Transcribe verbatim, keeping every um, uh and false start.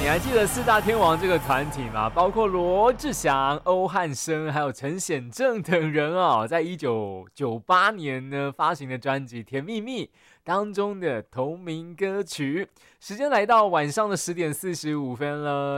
你还记得四大天王这个团体吗？包括罗志祥、欧汉声，还有陈显正等人哦，在一九九八年呢发行的专辑《甜蜜蜜》当中的同名歌曲。时间来到晚上的十点四十五分了。